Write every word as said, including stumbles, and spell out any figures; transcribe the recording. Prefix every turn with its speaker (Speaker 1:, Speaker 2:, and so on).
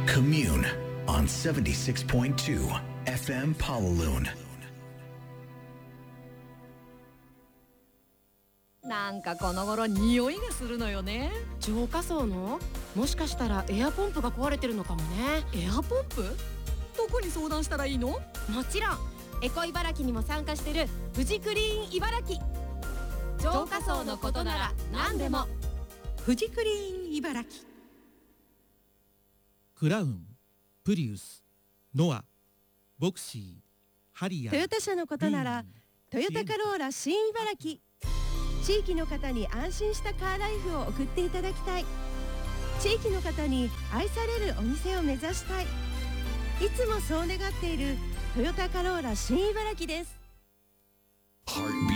Speaker 1: Commune on seventy-six point two エフエム Pawaloon。
Speaker 2: なんかこの頃匂いがするのよね。
Speaker 3: 浄化槽の？もしかしたらエアポンプが壊れてるのかもね。
Speaker 2: エアポンプ？どこに相談したらいいの？
Speaker 3: もちろんエコ茨城にも参加してるフジクリーン茨城。浄化槽のことなら何でも
Speaker 2: フジクリーン茨城。
Speaker 4: クラウン、プリウス、ノア、ボクシー、ハリアー。
Speaker 5: トヨタ車のことならトヨタカローラ新茨城。地域の方に安心したカーライフを送っていただきたい。地域の方に愛されるお店を目指したい。いつもそう願っているトヨタカローラ新茨城です。
Speaker 1: Heartbeat